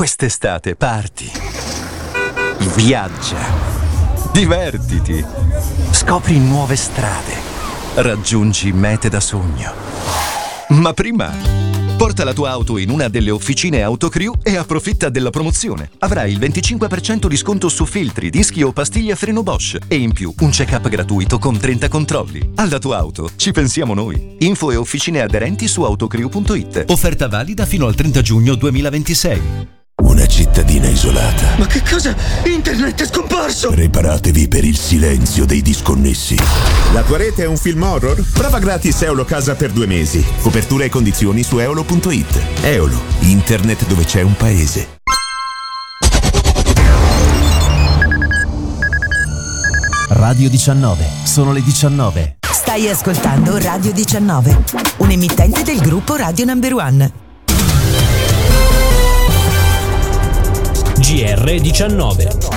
Quest'estate parti, viaggia, divertiti, scopri nuove strade, raggiungi mete da sogno. Ma prima, porta la tua auto in una delle officine Autocrew e approfitta della promozione. Avrai il 25% di sconto su filtri, dischi o pastiglie a freno Bosch e in più un check-up gratuito con 30 controlli. Alla tua auto ci pensiamo noi. Info e officine aderenti su autocrew.it. Offerta valida fino al 30 giugno 2026. Una cittadina isolata. Ma che cosa? Internet è scomparso! Preparatevi per il silenzio dei disconnessi. La tua rete è un film horror? Prova gratis Eolo Casa per 2 mesi. Copertura e condizioni su eolo.it. Eolo, internet dove c'è un paese. Radio 19, sono le 19. Stai ascoltando Radio 19, un emittente del gruppo Radio Number One. GR19.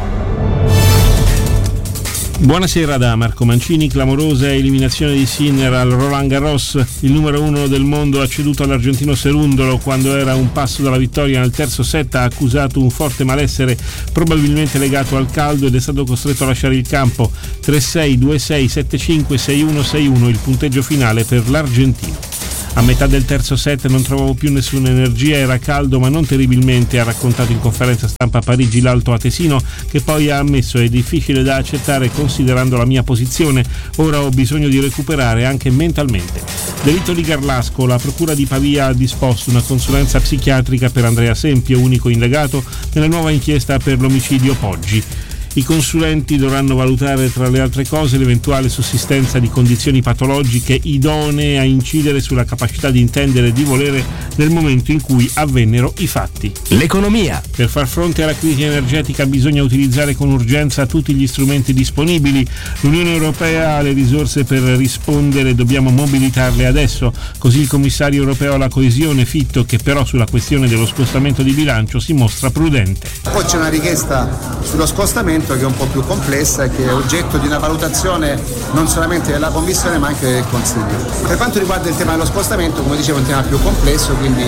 Buonasera da Marco Mancini. Clamorosa eliminazione di Sinner al Roland Garros. Il numero 1 del mondo ha ceduto all'argentino Cerúndolo quando era un passo dalla vittoria nel terzo set. Ha accusato un forte malessere probabilmente legato al caldo ed è stato costretto a lasciare il campo. 3-6, 2-6, 7-5, 6-1, 6-1 il punteggio finale per l'argentino. A metà del terzo set non trovavo più nessuna energia, era caldo ma non terribilmente, ha raccontato in conferenza stampa a Parigi l'alto atesino, che poi ha ammesso: è difficile da accettare considerando la mia posizione, ora ho bisogno di recuperare anche mentalmente. Delitto di Garlasco, la procura di Pavia ha disposto una consulenza psichiatrica per Andrea Sempio, unico indagato nella nuova inchiesta per l'omicidio Poggi. I consulenti dovranno valutare, tra le altre cose, l'eventuale sussistenza di condizioni patologiche idonee a incidere sulla capacità di intendere e di volere nel momento in cui avvennero i fatti. L'economia. Per far fronte alla crisi energetica bisogna utilizzare con urgenza tutti gli strumenti disponibili. L'Unione Europea ha le risorse per rispondere, dobbiamo mobilitarle adesso. Così il commissario europeo alla coesione Fitto, che però sulla questione dello scostamento di bilancio si mostra prudente. Poi c'è una richiesta sullo scostamento che è un po' più complessa e che è oggetto di una valutazione non solamente della Commissione ma anche del Consiglio. Per quanto riguarda il tema dello scostamento, come dicevo, è un tema più complesso, quindi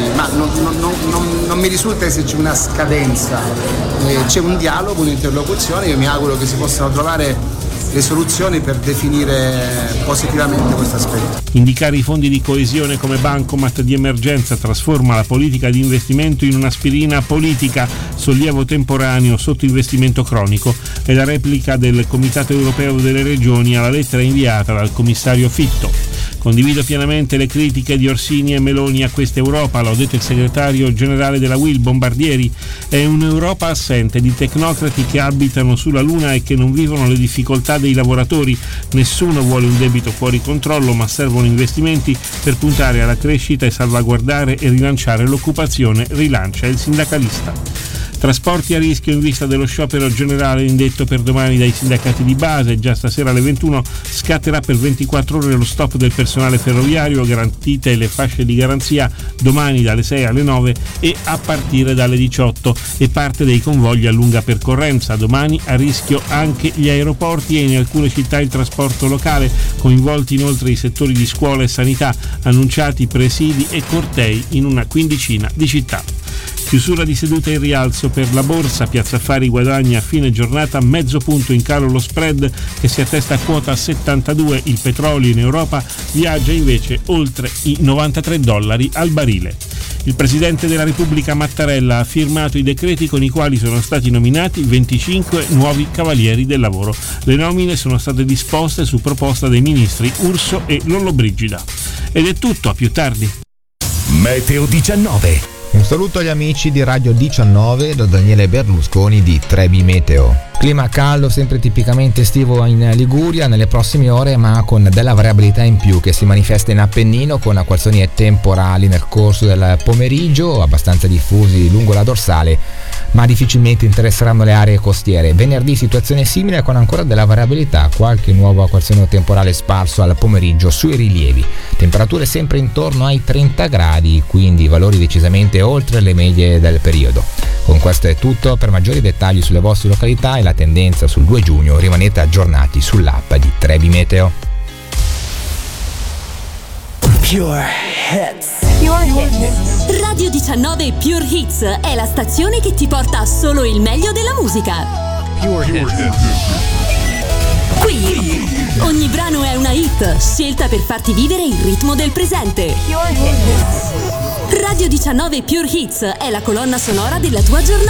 non mi risulta esserci una scadenza, c'è un dialogo, un'interlocuzione, io mi auguro che si possano trovare le soluzioni per definire positivamente questo aspetto. Indicare i fondi di coesione come bancomat di emergenza trasforma la politica di investimento in un'aspirina politica, sollievo temporaneo sotto investimento cronico. È la replica del Comitato Europeo delle Regioni alla lettera inviata dal commissario Fitto. Condivido pienamente le critiche di Orsini e Meloni a questa Europa, l'ha detto il segretario generale della UIL Bombardieri. È un'Europa assente di tecnocrati che abitano sulla Luna e che non vivono le difficoltà dei lavoratori. Nessuno vuole un debito fuori controllo, ma servono investimenti per puntare alla crescita e salvaguardare e rilanciare l'occupazione, rilancia il sindacalista. Trasporti a rischio in vista dello sciopero generale indetto per domani dai sindacati di base. Già stasera alle 21 scatterà per 24 ore lo stop del personale ferroviario, garantite le fasce di garanzia domani dalle 6 alle 9 e a partire dalle 18, e parte dei convogli a lunga percorrenza. Domani a rischio anche gli aeroporti e in alcune città il trasporto locale, coinvolti inoltre i settori di scuola e sanità, annunciati presidi e cortei in una quindicina di città. Chiusura di seduta in rialzo per la borsa, Piazza Affari guadagna a fine giornata mezzo punto in calo lo spread che si attesta a quota 72, il petrolio in Europa viaggia invece oltre i $93 al barile. Il Presidente della Repubblica Mattarella ha firmato i decreti con i quali sono stati nominati 25 nuovi cavalieri del lavoro. Le nomine sono state disposte su proposta dei ministri Urso e Lollobrigida. Ed è tutto, a più tardi. Meteo 19. Un saluto agli amici di Radio 19 da Daniele Berlusconi di Trebi Meteo. Clima caldo, sempre tipicamente estivo in Liguria nelle prossime ore, ma con della variabilità in più che si manifesta in Appennino con acquazzoni temporali nel corso del pomeriggio, abbastanza diffusi lungo la dorsale, ma difficilmente interesseranno le aree costiere. Venerdì situazione simile con ancora della variabilità, qualche nuovo acquazzone temporale sparso al pomeriggio sui rilievi. Temperature sempre intorno ai 30 gradi, quindi valori decisamente oltre le medie del periodo. Con questo è tutto, per maggiori dettagli sulle vostre località e la tendenza sul 2 giugno rimanete aggiornati sull'app di Trebi Meteo. Pure hits. Radio 19 Pure Hits è la stazione che ti porta solo il meglio della musica. Qui ogni brano è una hit scelta per farti vivere il ritmo del presente. Radio 19 Pure Hits è la colonna sonora della tua giornata.